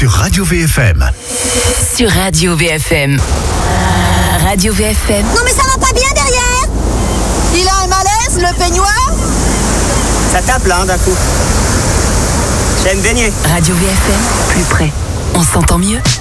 sur Radio VFM. Sur Radio VFM. Radio VFM. Non mais ça va pas bien derrière. Il a un malaise, le peignoir. Ça tape là, d'un coup. J'aime baigner. Radio VFM, plus près. On s'entend mieux.